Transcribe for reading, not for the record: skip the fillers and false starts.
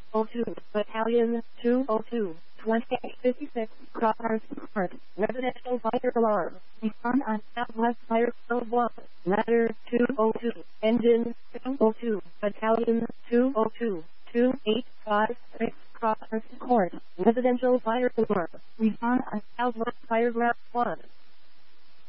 202, Battalion 202, 2856, Crossers Court, residential fire alarm. Respond on Southwest Fire Code 1, Ladder 202, Engine 202, Battalion 202, 2856, Crossers Court, residential fire alarm. Respond on Southwest Fire Ground 1.